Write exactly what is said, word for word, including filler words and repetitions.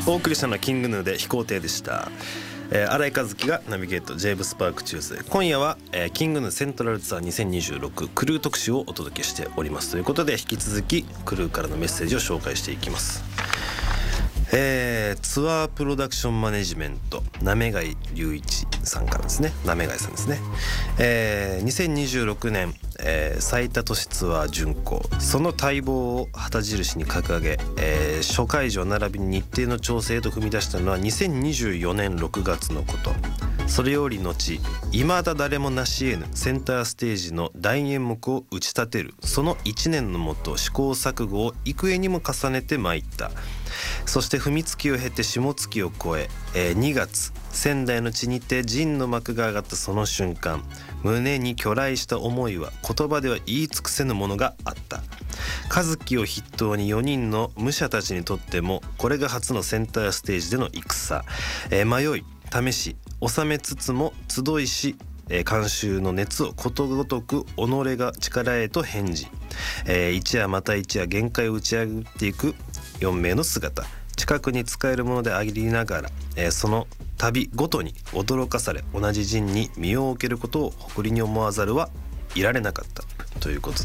お送りしたのはキングヌーで飛行艇でした。えー、新井和樹がナビゲート、ジェームスパークチューズデー。今夜は、えー、キングヌーセントラルツアーにせんにじゅうろくクルー特集をお届けしておりますということで、引き続きクルーからのメッセージを紹介していきます。えー、ツアープロダクションマネジメント滑貝隆一さんからですね。滑貝さんですね。えー、にせんにじゅうろくねん、えー、最多都市ツアー巡行、その待望を旗印に掲げ、えー、諸会場並びに日程の調整へと踏み出したのはにせんにじゅうよねんろくがつのこと。それより後、未だ誰も成し得ぬセンターステージの大演目を打ち立てる、そのいちねんのもと試行錯誤を幾重にも重ねてまいった。そして踏月を経て下月を越ええー、にがつ仙台の地にて陣の幕が上がったその瞬間、胸に巨来した思いは言葉では言い尽くせぬものがあった。和樹を筆頭によにんの武者たちにとってもこれが初のセンターステージでの戦、えー、迷い試し収めつつも集いし、えー、観衆の熱をことごとく己が力へと返事、えー、一夜また一夜限界を打ち上げていくよんめいの姿、近くに使えるものでありながら、えー、その旅ごとに驚かされ、同じ陣に身を置けることを誇りに思わざるはいられなかったということ